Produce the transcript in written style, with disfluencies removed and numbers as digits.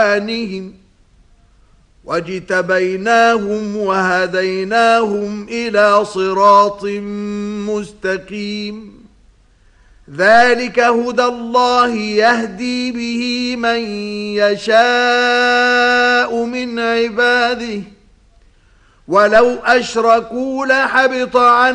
بإيمانهم واجتبيناهم وهديناهم إلى صراط مستقيم. ذلك هدى الله يهدي به من يشاء من عباده ولو أشركوا لحبط عنهم